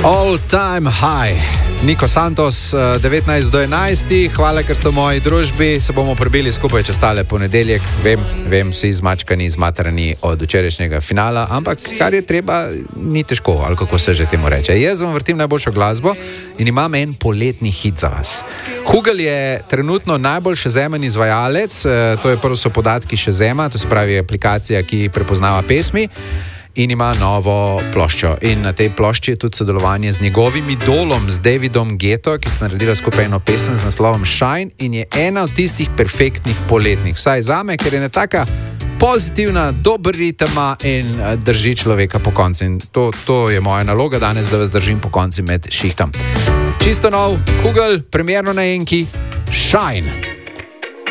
All time high. Niko Santos, 19 do 11. Hvala, ker ste v moji družbi. Se bomo prebili skupaj čez tale ponedeljek. Vem, vsi zmačkani, zmatrani od včerajšnjega finala, ampak kar je treba, ni težko, ali kako se že temu reče. Jaz vam vrtim najboljšo glasbo in imam en poletni hit za vas. Hugel je trenutno najbolj Shazamen izvajalec, to je prvo so podatki Shazama, to se pravi aplikacija, ki prepoznava pesmi. In ima novo ploščo. In na tej plošči je tudi sodelovanje z njegovim idolom, z Davidom Guetto, ki sta naredila skupaj eno pesem z naslovom Shine in je ena od tistih perfektnih poletnih. Vsaj zame, ker je ne taka pozitivna, dober ritma in drži človeka po konci. In to je moja naloga danes, da vas držim po konci med šihtom. Čisto nov, Hugel, premierno na enki, Shine.